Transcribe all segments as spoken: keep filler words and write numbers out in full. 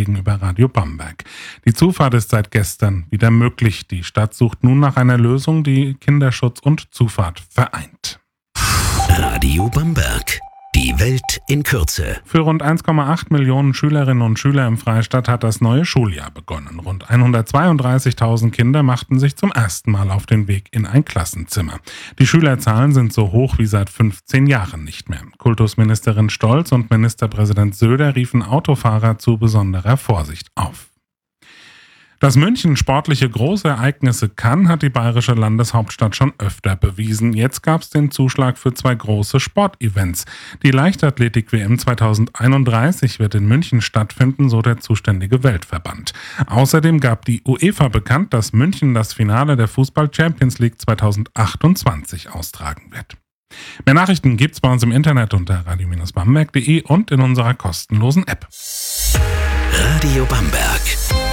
gegenüber Radio Bamberg. Die Zufahrt ist seit gestern wieder möglich. Die Stadt sucht nun nach einer Lösung, die Kinderschutz und Zufahrt vereint. Radio Bamberg. Die Welt in Kürze. Für rund eins Komma acht Millionen Schülerinnen und Schüler im Freistaat hat das neue Schuljahr begonnen. Rund hundertzweiunddreißigtausend Kinder machten sich zum ersten Mal auf den Weg in ein Klassenzimmer. Die Schülerzahlen sind so hoch wie seit fünfzehn Jahren nicht mehr. Kultusministerin Stolz und Ministerpräsident Söder riefen Autofahrer zu besonderer Vorsicht auf. Dass München sportliche Großereignisse kann, hat die bayerische Landeshauptstadt schon öfter bewiesen. Jetzt gab es den Zuschlag für zwei große Sportevents. Die Leichtathletik-W M zweitausendeinunddreißig wird in München stattfinden, so der zuständige Weltverband. Außerdem gab die UEFA bekannt, dass München das Finale der Fußball-Champions League zweitausendachtundzwanzig austragen wird. Mehr Nachrichten gibt's bei uns im Internet unter radio Bindestrich bamberg punkt de und in unserer kostenlosen App. Radio Bamberg.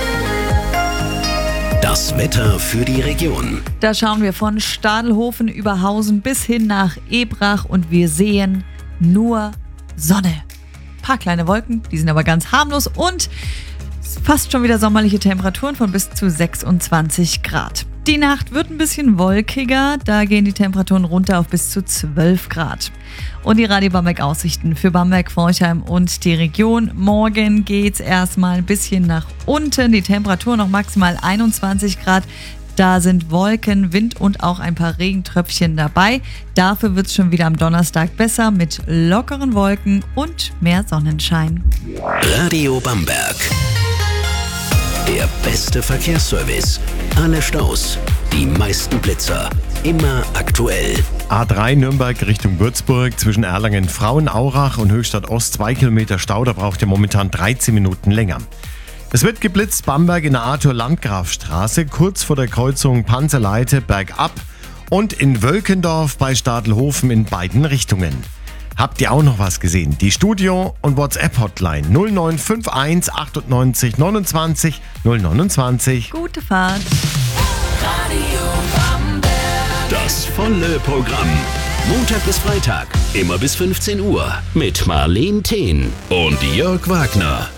Das Wetter für die Region. Da schauen wir von Stadelhofen über Hausen bis hin nach Ebrach und wir sehen nur Sonne. Ein paar kleine Wolken, die sind aber ganz harmlos und fast schon wieder sommerliche Temperaturen von bis zu sechsundzwanzig Grad. Die Nacht wird ein bisschen wolkiger, da gehen die Temperaturen runter auf bis zu zwölf Grad. Und die Radio Bamberg Aussichten für Bamberg, Forchheim und die Region. Morgen geht's erstmal ein bisschen nach unten, die Temperatur noch maximal einundzwanzig Grad. Da sind Wolken, Wind und auch ein paar Regentröpfchen dabei. Dafür wird's schon wieder am Donnerstag besser mit lockeren Wolken und mehr Sonnenschein. Radio Bamberg. Der beste Verkehrsservice. Alle Staus, die meisten Blitzer, immer aktuell. A drei Nürnberg Richtung Würzburg zwischen Erlangen-Frauenaurach und Höchstadt Ost zwei Kilometer Stau, da braucht ihr momentan dreizehn Minuten länger. Es wird geblitzt Bamberg in der Arthur-Landgraf-Straße, kurz vor der Kreuzung Panzerleite bergab und in Wölkendorf bei Stadelhofen in beiden Richtungen. Habt ihr auch noch was gesehen? Die Studio- und WhatsApp-Hotline null neun fünf eins achtundneunzig neunundzwanzig null neunundzwanzig. Gute Fahrt. Radio Bamberg. Das volle Programm. Montag bis Freitag, immer bis fünfzehn Uhr. Mit Marleen Thehn und Jörg Wagner.